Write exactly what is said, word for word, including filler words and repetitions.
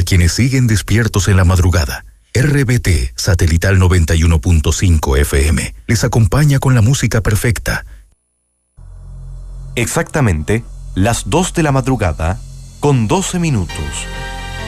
quienes siguen despiertos en la madrugada. R B T Satelital noventa y uno punto cinco F M les acompaña con la música perfecta. Exactamente las dos de la madrugada con doce minutos.